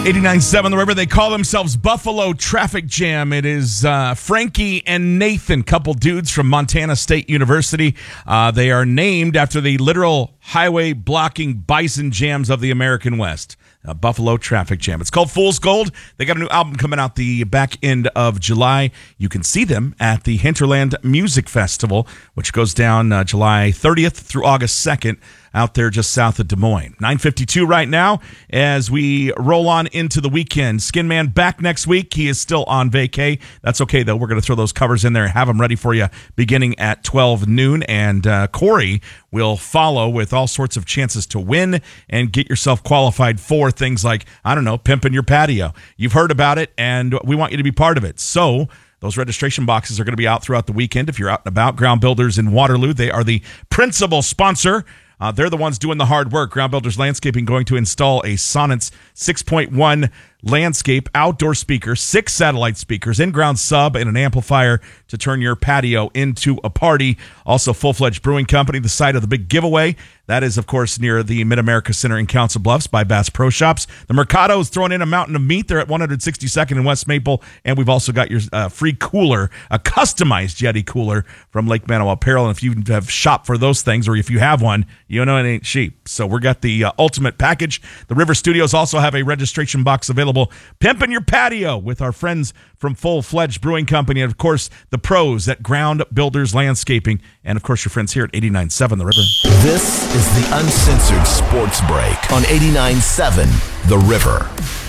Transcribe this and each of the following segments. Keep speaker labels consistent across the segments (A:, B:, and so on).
A: 89.7 The River. They call themselves Buffalo Traffic Jam. It is Frankie and Nathan, couple dudes from Montana State University. They are named after the literal highway blocking bison jams of the American West. Buffalo Traffic Jam. It's called Fool's Gold. They got a new album coming out the back end of July. You can see them at the Hinterland Music Festival, which goes down July 30th through August 2nd out there just south of Des Moines. 9:52 right now as we roll on into the weekend. Skin Man back next week. He is still on vacay. That's okay, though. We're going to throw those covers in there and have them ready for you beginning at 12 noon. And Corey will follow with all sorts of chances to win and get yourself qualified for things like, I don't know, pimping your patio. You've heard about it, and we want you to be part of it. So those registration boxes are going to be out throughout the weekend. If you're out and about, Ground Builders in Waterloo, they are the principal sponsor. They're the ones doing the hard work. Ground Builders Landscaping going to install a Sonance 6.1 landscape outdoor speaker, 6 satellite speakers, in-ground sub, and an amplifier to turn your patio into a party. Also, Full-Fledged Brewing Company, the site of the big giveaway. That is, of course, near the Mid-America Center in Council Bluffs by Bass Pro Shops. The Mercado is throwing in a mountain of meat. They're at 162nd and West Maple. And we've also got your free cooler, a customized Yeti cooler from Lake Manawa Apparel. And if you have shopped for those things, or if you have one, you know it ain't cheap. So we got the ultimate package. The River Studios also have a registration box available. Pimpin' your patio with our friends from Full-Fledged Brewing Company. And, of course, the pros at Ground Builders Landscaping. And, of course, your friends here at 89.7 The River.
B: This is the Uncensored Sports Break on 89.7 The River.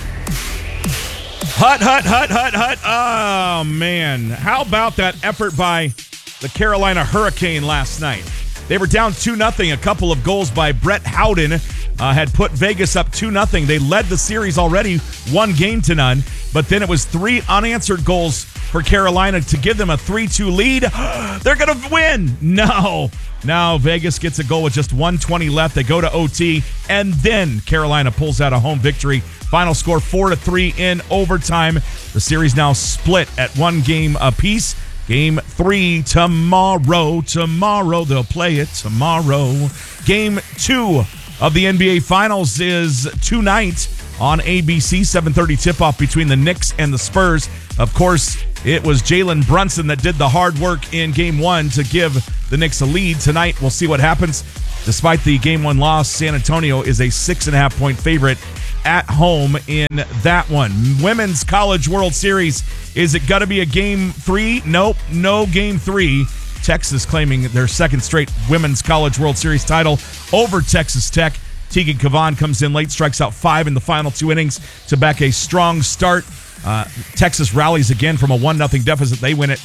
A: Hut. Oh, man. How about that effort by the Carolina Hurricane last night? They were down 2-0. A couple of goals by Brett Howden had put Vegas up 2-0. They led the series already 1-0. But then it was 3 unanswered goals for Carolina to give them a 3-2 lead. They're going to win. No. Now Vegas gets a goal with just 1:20 left. They go to OT, and then Carolina pulls out a home victory. Final score 4-3 in overtime. The series now split at 1 game apiece. Game 3 tomorrow. Tomorrow they'll play it tomorrow. Game 2 of the NBA Finals is tonight on ABC. 7:30 tip-off between the Knicks and the Spurs. Of course, it was Jalen Brunson that did the hard work in Game 1 to give the Knicks a lead. Tonight, we'll see what happens. Despite the Game 1 loss, San Antonio is a 6.5-point favorite at home in that one. Women's College World Series. Is it going to be a Game 3? Nope, no Game 3. Texas claiming their second straight Women's College World Series title over Texas Tech. Tegan Cavan comes in late, strikes out 5 in the final 2 innings to back a strong start. Texas rallies again from a 1-0 deficit. They win it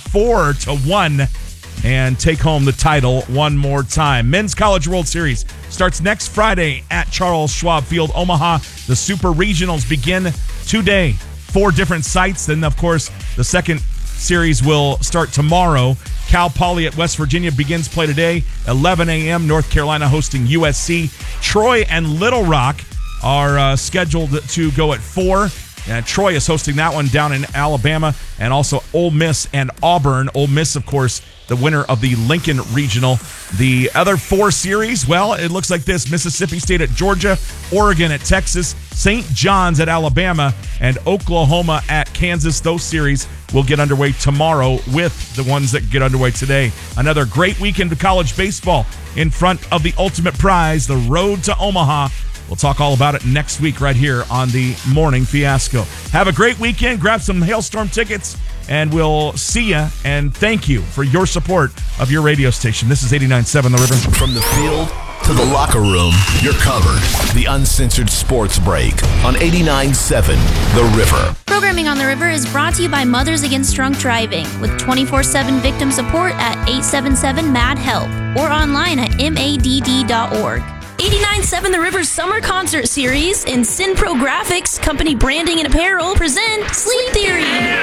A: 4-1 and take home the title one more time. Men's College World Series starts next Friday at Charles Schwab Field, Omaha. The Super Regionals begin today. 4 different sites. Then, of course, the second series will start tomorrow. Cal Poly at West Virginia begins play today, 11 a.m. North Carolina hosting USC. Troy and Little Rock are scheduled to go at 4. Troy is hosting that one down in Alabama, and also Ole Miss and Auburn. Ole Miss, of course, the winner of the Lincoln Regional. The other 4 series, well, it looks like this. Mississippi State at Georgia, Oregon at Texas, St. John's at Alabama, and Oklahoma at Kansas. Those series will get underway tomorrow with the ones that get underway today. Another great weekend of college baseball in front of the ultimate prize, the road to Omaha. We'll talk all about it next week right here on the Morning Fiasco. Have a great weekend. Grab some Hailstorm tickets, and we'll see you. And thank you for your support of your radio station. This is 89.7 The River.
B: From the field to the locker room, you're covered. The Uncensored Sports Break on 89.7 The River.
C: Programming on The River is brought to you by Mothers Against Drunk Driving with 24/7 victim support at 877-MAD-HELP or online at madd.org. 89.7 The River's Summer Concert Series and Synpro Graphics, company branding and apparel, present Sleep Theory.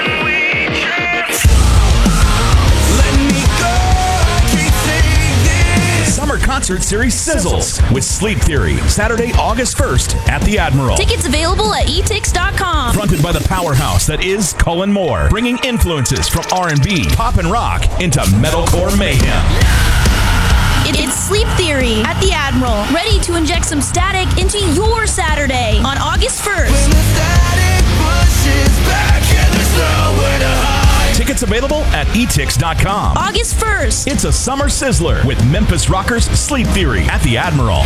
A: Summer Concert Series sizzles with Sleep Theory, Saturday, August 1st at the Admiral.
C: Tickets available at etix.com.
A: Fronted by the powerhouse that is Cullen Moore, bringing influences from R&B, pop, and rock into metalcore mayhem.
C: It's Sleep Theory at the Admiral, ready to inject some static into your Saturday on August 1st.
A: Tickets available at etix.com.
C: August 1st.
A: It's a summer sizzler with Memphis rockers Sleep Theory at the Admiral.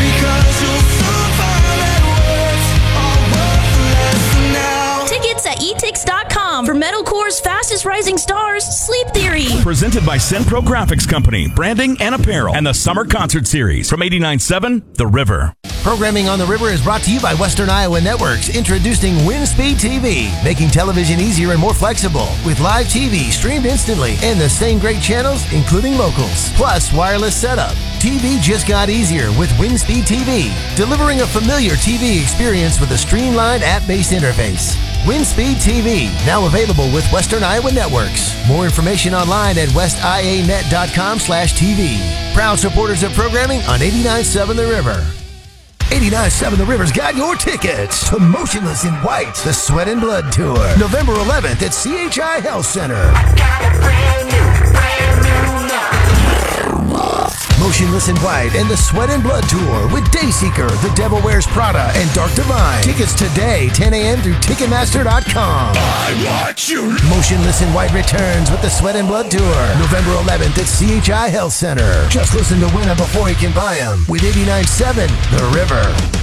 C: Tickets at etix.com for metalcore's fastest rising stars, Sleep Theory.
A: Presented by Centro Graphics Company, branding and apparel, and the Summer Concert Series from 89.7 The River.
D: Programming on the River is brought to you by Western Iowa Networks, introducing WinSpeed TV, making television easier and more flexible, with live TV streamed instantly and the same great channels, including locals, plus wireless setup. TV just got easier with WinSpeed TV, delivering a familiar TV experience with a streamlined app-based interface. WinSpeed TV, now available with Western Iowa Networks. More information online at westianet.com/TV. Proud supporters of programming on 89.7 The River. 89.7 The River's got your tickets to Motionless in White, the Sweat and Blood Tour, November 11th at CHI Health Center. Motionless in White and the Sweat and Blood Tour with Dayseeker, The Devil Wears Prada, and Dark Divine. Tickets today, 10 a.m. through Ticketmaster.com.
B: I want you.
D: Motionless in White returns with the Sweat and Blood Tour, November 11th at CHI Health Center. Just listen to win them before you can buy them with 89.7 The River.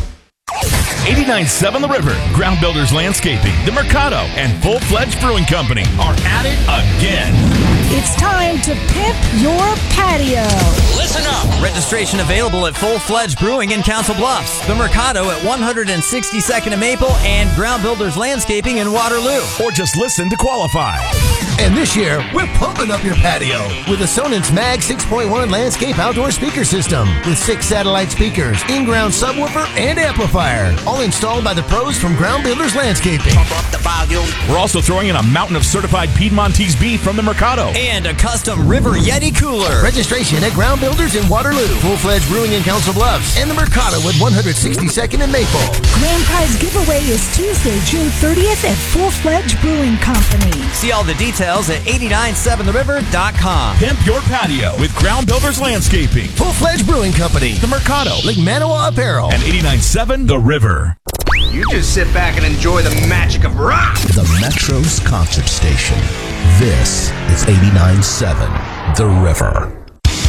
A: 89.7 The River, Ground Builders Landscaping, The Mercado, and Full Fledged Brewing Company are at it again.
E: It's time to pimp your patio.
F: Listen up! Registration available at Full Fledged Brewing in Council Bluffs, The Mercado at 162nd and Maple, and Ground Builders Landscaping in Waterloo.
A: Or just listen to qualify.
D: And this year, we're pumping up your patio with a Sonance Mag 6.1 landscape outdoor speaker system with 6 satellite speakers, in-ground subwoofer, and amplifier, all installed by the pros from Ground Builders Landscaping.
A: We're also throwing in a mountain of certified Piedmontese beef from The Mercado.
F: And a custom River Yeti cooler.
D: Registration at Ground Builders in Waterloo, Full Fledged Brewing in Council Bluffs, and the Mercado at 162nd and Maple.
E: Grand prize giveaway is Tuesday, June 30th at Full Fledged Brewing Company.
F: See all the details at 897theriver.com.
A: Pimp your patio with Ground Builders Landscaping,
D: Full Fledged Brewing Company,
A: The Mercado,
D: Lake Manawa Apparel,
A: and 89.7 The River.
G: You just sit back and enjoy the magic of rock.
B: The Metro's concert station. This is 89.7 The River.